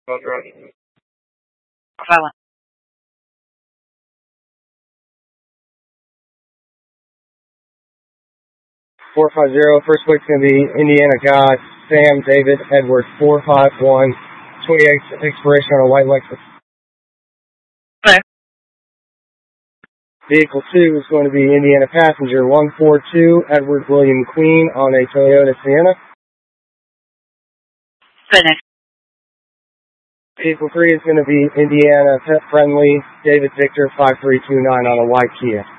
Silent. 450, first week's going to be Indiana guy, Sam David Edwards, 451, 28 expiration on a white Lexus. Okay. Vehicle 2 is going to be Indiana passenger, 142, Edward William Queen on a Toyota Sienna. Finish. Vehicle 3 is going to be Indiana pet friendly, David Victor, 5329 on a white Kia.